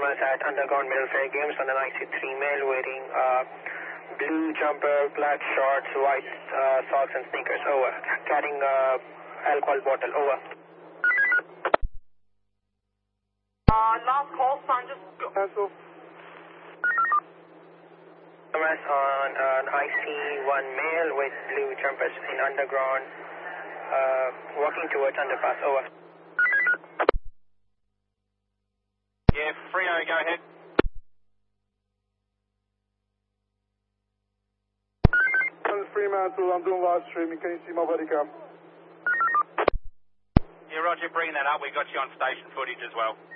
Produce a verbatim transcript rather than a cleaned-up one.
Thomas at Underground Middle Fair Games on an I C three male wearing uh, blue jumper, black shorts, white uh, socks and sneakers. Over. Carrying uh, alcohol bottle. Over. Uh, last call, son, just go. Cancel. Thomas on an I C one male with blue jumpers in Underground, uh, walking towards underpass. Over. Yeah, Freo, go ahead. This is Fremantle, I'm doing live streaming. Can you see my body cam? Yeah, Roger, bring that up. We got you on station footage as well.